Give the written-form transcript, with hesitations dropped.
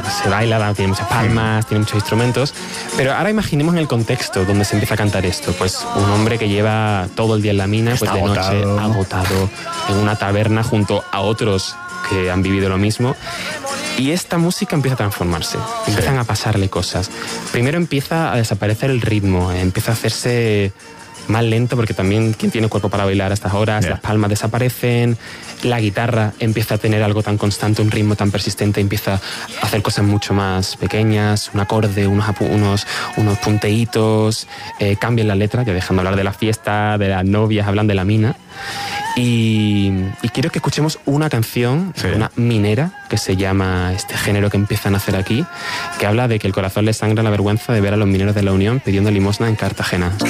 se baila, tiene muchas palmas, tiene muchos instrumentos. Pero ahora imaginemos en el contexto donde se empieza a cantar esto. Pues un hombre que lleva todo el día en la mina, pues de noche agotado, en una taberna junto a otros que han vivido lo mismo. Y esta música empieza a transformarse, empiezan a pasarle cosas. Primero empieza a desaparecer el ritmo, empieza a hacerse más lento, porque también quien tiene cuerpo para bailar a estas horas, las palmas desaparecen, la guitarra empieza a tener algo tan constante, un ritmo tan persistente, empieza a hacer cosas mucho más pequeñas, un acorde, unos punteitos, cambian la letra, que dejando hablar de la fiesta, de las novias, hablan de la mina. Y quiero que escuchemos una canción, una minera, que se llama este género que empiezan a hacer aquí, que habla de que el corazón le sangra la vergüenza de ver a los mineros de la Unión pidiendo limosna en Cartagena.